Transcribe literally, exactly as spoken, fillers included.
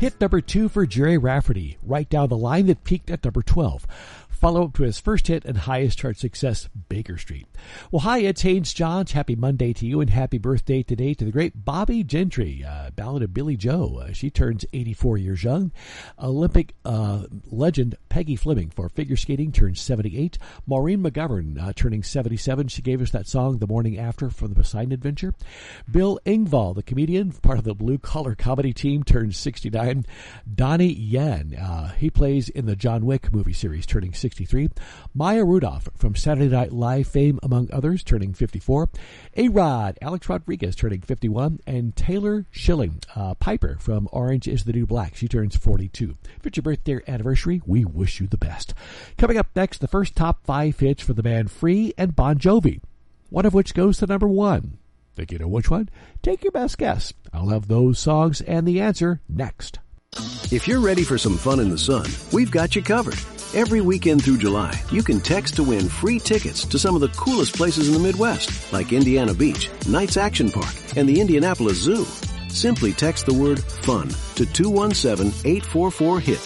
Hit number two for Jerry Rafferty, Right Down the Line, that peaked at number twelve. Follow-up to his first hit and highest chart success, Baker Street. Well, hi, it's Haynes Johns. Happy Monday to you, and happy birthday today to the great Bobby Gentry, uh, Ballad of Billy Joe. Uh, she turns eighty-four years young. Olympic uh, legend Peggy Fleming for figure skating turns seventy-eight. Maureen McGovern uh, turning seventy-seven. She gave us that song The Morning After from the Poseidon Adventure. Bill Engvall, the comedian, part of the Blue Collar Comedy team, turns sixty-nine. Donnie Yen, uh, he plays in the John Wick movie series, turning sixty-three. Maya Rudolph from Saturday Night Live fame, among others, turning fifty-four. A-Rod, Alex Rodriguez, turning fifty-one. And Taylor Schilling, uh, Piper from Orange is the New Black. She turns forty-two. If it's your birthday or anniversary, we wish you the best. Coming up next, the first top five hits for the band Free and Bon Jovi, one of which goes to number one. Think you know which one? Take your best guess. I'll have those songs and the answer next. If you're ready for some fun in the sun, we've got you covered. Every weekend through July, you can text to win free tickets to some of the coolest places in the Midwest, like Indiana Beach, Knights Action Park, and the Indianapolis Zoo. Simply text the word FUN to two one seven, eight four four, HIT